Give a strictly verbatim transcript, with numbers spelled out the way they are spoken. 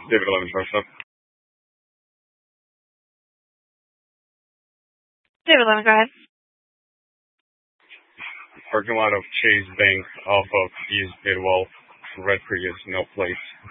David eleven truck stop. David eleven, go ahead. Parking lot of Chase Bank off of East Bidwell. Red Prius, no plates.